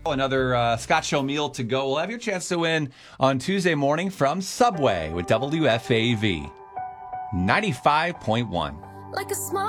Another Scott Show meal to go. We'll have your chance to win on Tuesday morning from Subway with WFAV 95.1. Like a small